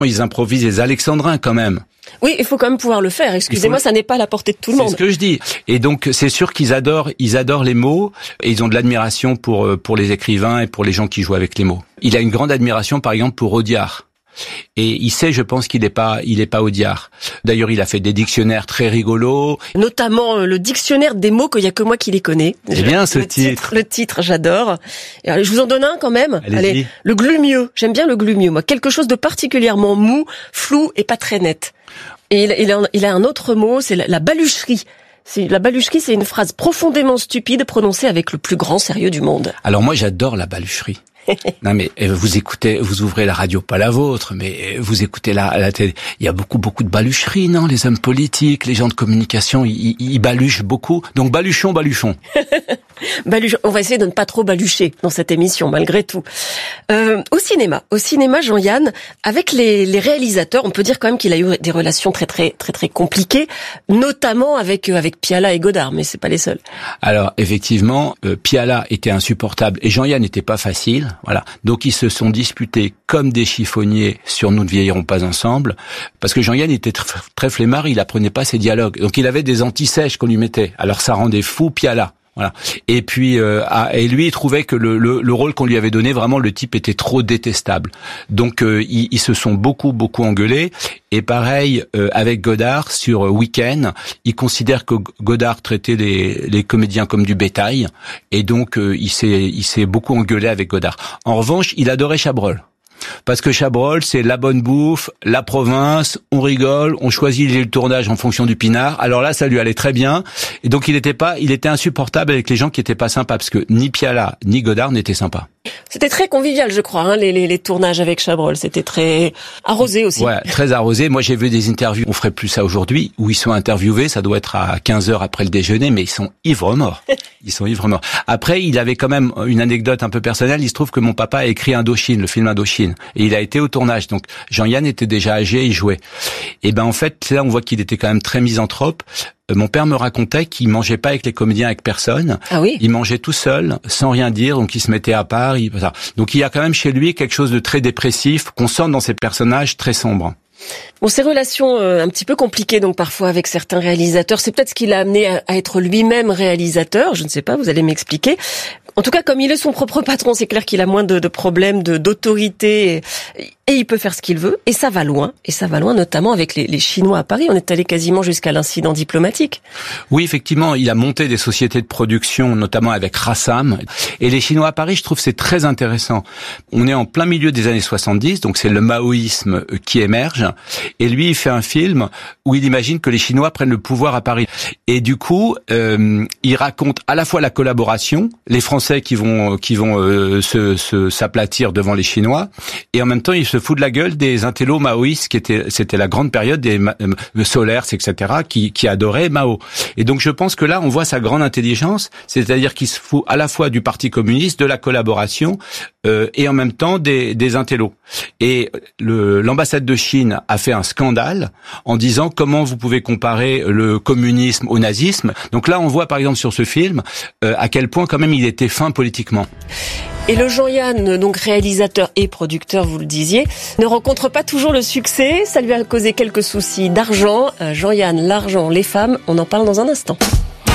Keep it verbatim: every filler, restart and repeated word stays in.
Ils improvisent les alexandrins quand même. Oui, il faut quand même pouvoir le faire. Excusez-moi, faut... ça n'est pas à la portée de tout le monde. C'est ce que je dis. Et donc, c'est sûr qu'ils adorent, ils adorent les mots et ils ont de l'admiration pour pour les écrivains et pour les gens qui jouent avec les mots. Il a une grande admiration, par exemple, pour Audiard. Et il sait, je pense, qu'il n'est pas, il est pas Audiard. D'ailleurs, il a fait des dictionnaires très rigolos. Notamment euh, le dictionnaire des mots qu'il y a que moi qui les connais. C'est bien ce le titre. titre. Le titre, j'adore. Et, je vous en donne un quand même. Allez-y. Allez, le glumieux. J'aime bien le glumieux, moi. Quelque chose de particulièrement mou, flou et pas très net. Et il, il, a, il a un autre mot, c'est la, la balucherie. C'est, la balucherie, c'est une phrase profondément stupide prononcée avec le plus grand sérieux du monde. Alors moi, j'adore la balucherie. Non mais vous écoutez, vous ouvrez la radio, pas la vôtre, mais vous écoutez la, la télé. Il y a beaucoup, beaucoup de balucheries, non? Les hommes politiques, les gens de communication, ils, ils baluchent beaucoup. Donc baluchons, baluchons. Baluche, on va essayer de ne pas trop balucher dans cette émission, malgré tout. Euh, au cinéma, au cinéma, Jean-Yann, avec les, les réalisateurs, on peut dire quand même qu'il a eu des relations très, très, très, très compliquées, notamment avec avec Piala et Godard, mais c'est pas les seuls. Alors effectivement, euh, Piala était insupportable et Jean-Yann n'était pas facile. Voilà. Donc ils se sont disputés comme des chiffonniers sur Nous ne vieillirons pas ensemble, parce que Jean-Yann était très, très flemmard, il apprenait pas ses dialogues. Donc il avait des antisèches qu'on lui mettait. Alors ça rendait fou Piala. Voilà. Et puis euh, ah, et lui il trouvait que le, le, le rôle qu'on lui avait donné, vraiment le type était trop détestable. Donc euh, ils, ils se sont beaucoup beaucoup engueulés. Et pareil euh, avec Godard sur euh, Week-end, il considère que Godard traitait les, les comédiens comme du bétail, et donc euh, il s'est il s'est beaucoup engueulé avec Godard. En revanche, il adorait Chabrol. Parce que Chabrol, c'est la bonne bouffe, la province, on rigole, on choisit le tournage en fonction du pinard. Alors là, ça lui allait très bien. Et donc, il était pas, il était insupportable avec les gens qui étaient pas sympas, parce que ni Piala, ni Godard n'étaient sympas. C'était très convivial, je crois, hein, les, les, les tournages avec Chabrol. C'était très arrosé aussi. Ouais, très arrosé. Moi, j'ai vu des interviews, on ferait plus ça aujourd'hui, où ils sont interviewés, ça doit être à quinze heures après le déjeuner, mais ils sont ivres morts. Ils sont ivres morts. Après, il avait quand même une anecdote un peu personnelle. Il se trouve que mon papa a écrit Indochine, le film Indochine. Et il a été au tournage. Donc, Jean-Yann était déjà âgé, il jouait. Et ben, en fait, là, on voit qu'il était quand même très misanthrope. Mon père me racontait qu'il mangeait pas avec les comédiens, avec personne. Ah oui. Il mangeait tout seul, sans rien dire, donc il se mettait à part. Il... Donc il y a quand même chez lui quelque chose de très dépressif qu'on sent dans ses personnages très sombres. Bon, ces relations euh, un petit peu compliquées donc parfois avec certains réalisateurs, c'est peut-être ce qui l'a amené à, à être lui-même réalisateur, je ne sais pas, vous allez m'expliquer. En tout cas, comme il est son propre patron, c'est clair qu'il a moins de, de problèmes de, d'autorité et, et il peut faire ce qu'il veut. Et ça va loin, et ça va loin notamment avec les, les Chinois à Paris. On est allé quasiment jusqu'à l'incident diplomatique. Oui, effectivement, il a monté des sociétés de production, notamment avec Rassam. Et les Chinois à Paris, je trouve c'est très intéressant. On est en plein milieu des années soixante-dix, donc c'est le maoïsme qui émerge. Et lui, il fait un film où il imagine que les Chinois prennent le pouvoir à Paris. Et du coup, euh, il raconte à la fois la collaboration, les Français qui vont qui vont euh, se, se s'aplatir devant les Chinois, et en même temps, il se fout de la gueule des intellos maoïstes qui étaient c'était la grande période des euh, Solers, et cetera, qui qui adoraient Mao. Et donc, je pense que là, on voit sa grande intelligence, c'est-à-dire qu'il se fout à la fois du Parti communiste, de la collaboration, euh, et en même temps des des intellos. Et le, l'ambassade de Chine a fait un scandale en disant comment vous pouvez comparer le communisme au nazisme. Donc là, on voit par exemple sur ce film euh, à quel point quand même il était fin politiquement. Et le Jean-Yann, donc réalisateur et producteur, vous le disiez, ne rencontre pas toujours le succès. Ça lui a causé quelques soucis d'argent. Euh, Jean-Yann, l'argent, les femmes, on en parle dans un instant.